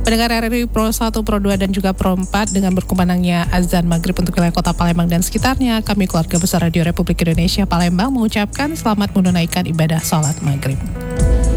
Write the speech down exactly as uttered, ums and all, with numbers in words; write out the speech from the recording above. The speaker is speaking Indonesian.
Pendengar R R I Pro satu, Pro dua, dan juga Pro empat, dengan berkumandangnya azan maghrib untuk wilayah kota Palembang dan sekitarnya, kami keluarga besar Radio Republik Indonesia Palembang mengucapkan selamat menunaikan ibadah sholat maghrib.